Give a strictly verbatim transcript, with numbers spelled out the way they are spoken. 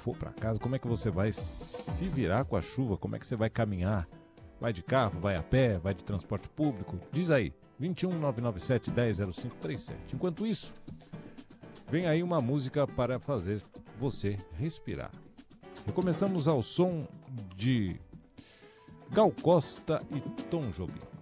for para casa, como é que você vai se virar com a chuva? Como é que você vai caminhar? Vai de carro, vai a pé, vai de transporte público? Diz aí, vinte e um, nove nove sete, dez, zero cinco trinta e sete. Enquanto isso, vem aí uma música para fazer você respirar. E começamos ao som de Gal Costa e Tom Jobim.